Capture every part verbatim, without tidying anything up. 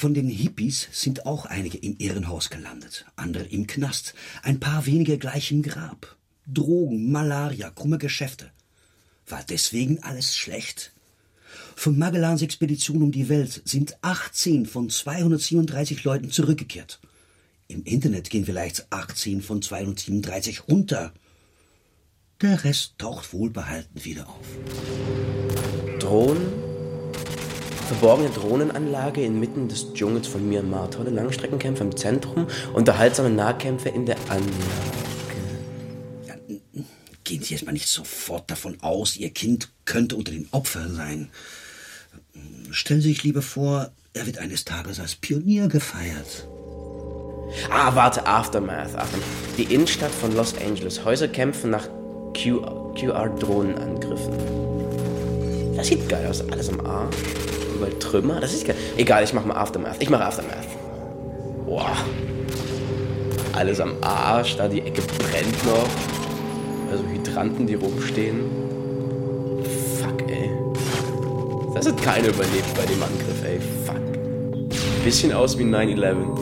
Von den Hippies sind auch einige im Irrenhaus gelandet, andere im Knast, ein paar wenige gleich im Grab. Drogen, Malaria, krumme Geschäfte. War deswegen alles schlecht? Von Magellans Expedition um die Welt sind achtzehn von zweihundertsiebenunddreißig Leuten zurückgekehrt. Im Internet gehen vielleicht achtzehn von zweihundertsiebenunddreißig unter. Der Rest taucht wohlbehalten wieder auf. Drohnen? Verborgene Drohnenanlage inmitten des Dschungels von Myanmar. Tolle Langstreckenkämpfe im Zentrum, unterhaltsame Nahkämpfe in der Anlage. Ja, gehen Sie jetzt mal nicht sofort davon aus, Ihr Kind könnte unter den Opfern sein. Stellen Sie sich lieber vor, er wird eines Tages als Pionier gefeiert. Ah, warte, Aftermath. Aftermath. Die Innenstadt von Los Angeles. Häuser kämpfen nach Q R-Drohnenangriffen. Das sieht geil aus. Alles am Arsch. Überall Trümmer. Das ist geil. Egal, ich mach mal Aftermath. Ich mache Aftermath. Boah. Alles am Arsch. Da die Ecke brennt noch. Also Hydranten, die rumstehen. Fuck, ey. Das hat keiner überlebt bei dem Angriff, ey. Fuck. Bisschen aus wie nine eleven.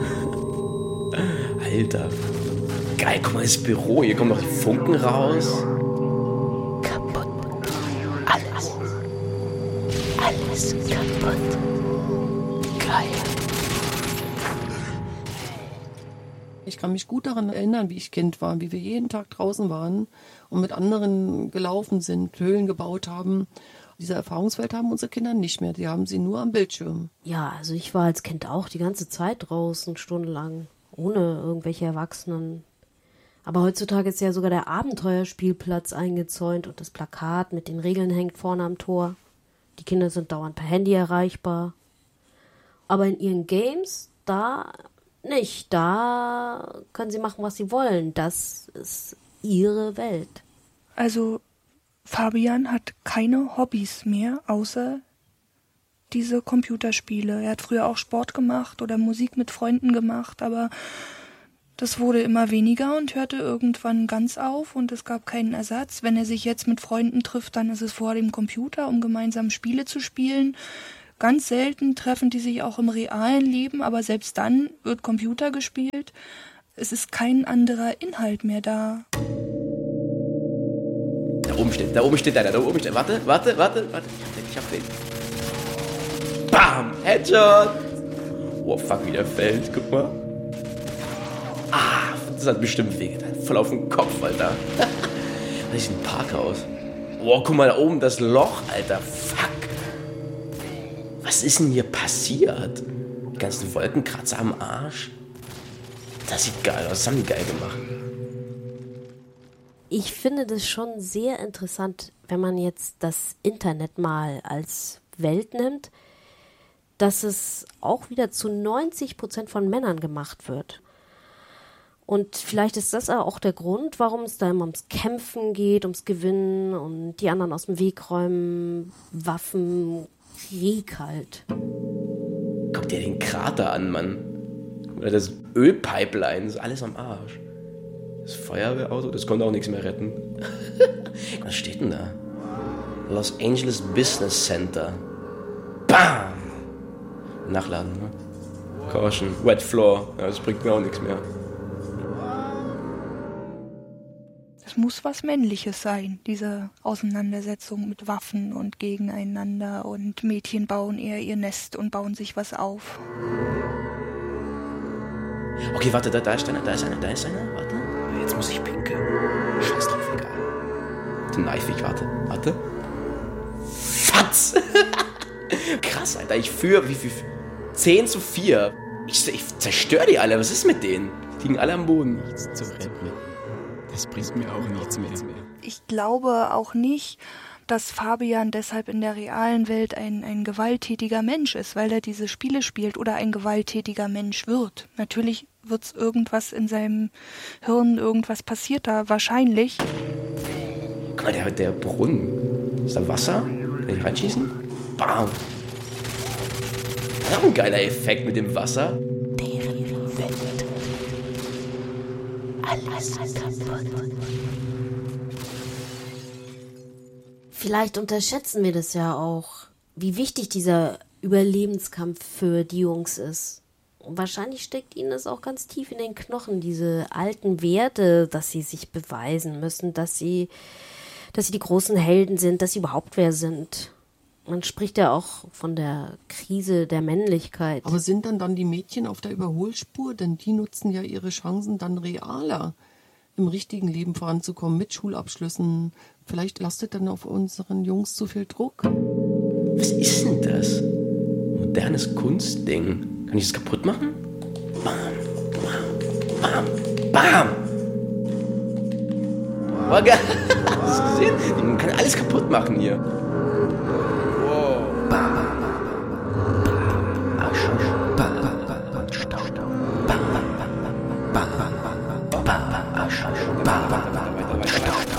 Alter. Geil, guck mal, das Büro. Hier kommen noch die Funken raus. Kaputt. Alles. Alles kaputt. Geil. Ich kann mich gut daran erinnern, wie ich Kind war, wie wir jeden Tag draußen waren und mit anderen gelaufen sind, Höhlen gebaut haben. Diese Erfahrungswelt haben unsere Kinder nicht mehr. Die haben sie nur am Bildschirm. Ja, also ich war als Kind auch die ganze Zeit draußen, stundenlang, ohne irgendwelche Erwachsenen. Aber heutzutage ist ja sogar der Abenteuerspielplatz eingezäunt und das Plakat mit den Regeln hängt vorne am Tor. Die Kinder sind dauernd per Handy erreichbar. Aber in ihren Games, da nicht. Da können sie machen, was sie wollen. Das ist ihre Welt. Also Fabian hat keine Hobbys mehr, außer diese Computerspiele. Er hat früher auch Sport gemacht oder Musik mit Freunden gemacht, aber das wurde immer weniger und hörte irgendwann ganz auf und es gab keinen Ersatz. Wenn er sich jetzt mit Freunden trifft, dann ist es vor dem Computer, um gemeinsam Spiele zu spielen. Ganz selten treffen die sich auch im realen Leben, aber selbst dann wird Computer gespielt. Es ist kein anderer Inhalt mehr da. Da oben steht, da oben steht einer, da oben steht. Warte, warte, warte, warte. Ich hab den, ich hab den. Bam! Headshot! Oh, fuck, wie der fällt. Guck mal. Ah, das hat bestimmt wehgetan. Voll auf den Kopf, Alter. Das ist ein Parkhaus. Oh, guck mal da oben, das Loch, Alter. Fuck. Was ist denn hier passiert? Die ganzen Wolkenkratzer am Arsch. Das sieht geil aus. Das haben die geil gemacht. Ich finde das schon sehr interessant, wenn man jetzt das Internet mal als Welt nimmt, dass es auch wieder zu neunzig Prozent von Männern gemacht wird. Und vielleicht ist das auch der Grund, warum es da immer ums Kämpfen geht, ums Gewinnen und die anderen aus dem Weg räumen, Waffen, Krieg halt. Guck dir den Krater an, Mann. Oder das Ölpipeline, das ist alles am Arsch. Das Feuerwehrauto, das konnte auch nichts mehr retten. Was steht denn da? Los Angeles Business Center. Bam! Nachladen, ne? Caution, wet floor. Ja, das bringt mir auch nichts mehr. Es muss was Männliches sein, diese Auseinandersetzung mit Waffen und gegeneinander, und Mädchen bauen eher ihr Nest und bauen sich was auf. Okay, warte, da, da ist einer, da ist einer, da ist einer, warte. Jetzt muss ich pinkeln. Scheiß drauf, egal. Du Kneifig, warte, warte. Fatz! Krass, Alter, ich führe, wie viel? zehn zu vier. Ich, ich zerstöre die alle, was ist mit denen? Die liegen alle am Boden. Nichts zu retten. Das bringt mir auch nichts mehr. Ich glaube auch nicht, dass Fabian deshalb in der realen Welt ein, ein gewalttätiger Mensch ist, weil er diese Spiele spielt oder ein gewalttätiger Mensch wird. Natürlich wird es irgendwas in seinem Hirn, irgendwas passiert da, wahrscheinlich. Guck mal, der, der Brunnen. Ist da Wasser? Kann ich reinschießen? Bam! Das ist auch ein geiler Effekt mit dem Wasser. Deren Welt. Alles kaputt. Vielleicht unterschätzen wir das ja auch, wie wichtig dieser Überlebenskampf für die Jungs ist. Und wahrscheinlich steckt ihnen das auch ganz tief in den Knochen, diese alten Werte, dass sie sich beweisen müssen, dass sie, dass sie die großen Helden sind, dass sie überhaupt wer sind. Man spricht ja auch von der Krise der Männlichkeit. Aber sind dann dann die Mädchen auf der Überholspur? Denn die nutzen ja ihre Chancen dann realer, im richtigen Leben voranzukommen, mit Schulabschlüssen. Vielleicht lastet dann auf unseren Jungs zu viel Druck. Was ist denn das? Modernes Kunstding. Kann ich das kaputt machen? Bam, bam, bam, bam. Oh, geil. Hast du gesehen? Man kann alles kaputt machen hier. Wow. Bam, bam, bam, Asch, bam, bam, bam, Staub, bam, bam, bam, bam, bam, bam, Asch, bam, bam, bam, Staub.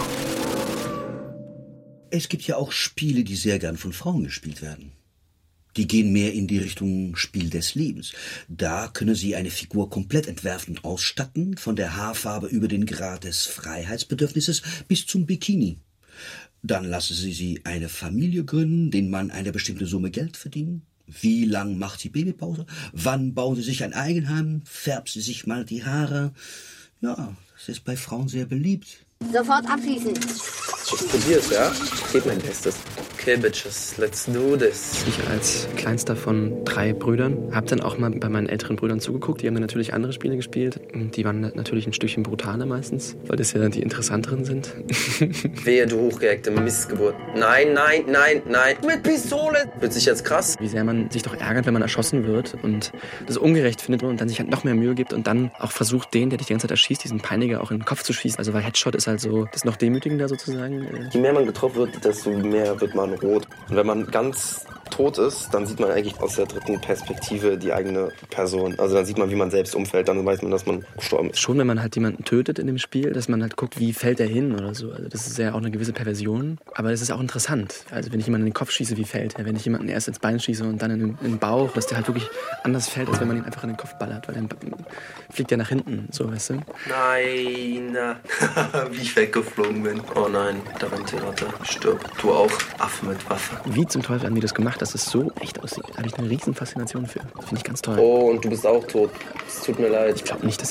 Es gibt ja auch Spiele, die sehr gern von Frauen gespielt werden. Die gehen mehr in die Richtung Spiel des Lebens. Da können Sie eine Figur komplett entwerfen und ausstatten, von der Haarfarbe über den Grad des Freiheitsbedürfnisses bis zum Bikini. Dann lassen Sie sie eine Familie gründen, den Mann eine bestimmte Summe Geld verdienen. Wie lang macht sie Babypause? Wann bauen Sie sich ein Eigenheim? Färbt sie sich mal die Haare? Ja, das ist bei Frauen sehr beliebt. Sofort abschließen. Ich probier's, ja? Ich gebe mein Bestes. Okay, Bitches, let's do this. Ich als kleinster von drei Brüdern habe dann auch mal bei meinen älteren Brüdern zugeguckt. Die haben dann natürlich andere Spiele gespielt. Die waren natürlich ein Stückchen brutaler meistens, weil das ja dann die interessanteren sind. Wehe, du hochgeheckte Missgeburt. Nein, nein, nein, nein. Mit Pistole. Wird sich jetzt krass. Wie sehr man sich doch ärgert, wenn man erschossen wird und das ungerecht findet und dann sich halt noch mehr Mühe gibt und dann auch versucht, den, der dich die ganze Zeit erschießt, diesen Peiniger auch in den Kopf zu schießen. Also weil Headshot ist halt so das noch demütigender sozusagen. Je mehr man getroffen wird, desto mehr wird man rot. Und wenn man ganz tot ist, dann sieht man eigentlich aus der dritten Perspektive die eigene Person. Also dann sieht man, wie man selbst umfällt, dann weiß man, dass man gestorben ist. Schon, wenn man halt jemanden tötet in dem Spiel, dass man halt guckt, wie fällt er hin oder so. Also das ist ja auch eine gewisse Perversion, aber es ist auch interessant. Also wenn ich jemanden in den Kopf schieße, wie fällt er? Wenn ich jemanden erst ins Bein schieße und dann in den, in den Bauch, dass der halt wirklich anders fällt, als wenn man ihn einfach in den Kopf ballert, weil dann fliegt er nach hinten, so, weißt du? Nein, wie ich weggeflogen bin. Oh nein, da rennt die Ratte. Stirb. Du auch, Affe mit Waffe. Wie zum Teufel haben die das gemacht, dass es so echt aussieht? Da habe ich eine riesen Faszination für. Das finde ich ganz toll. Oh, und du bist auch tot. Es tut mir leid. Ich glaube nicht, dass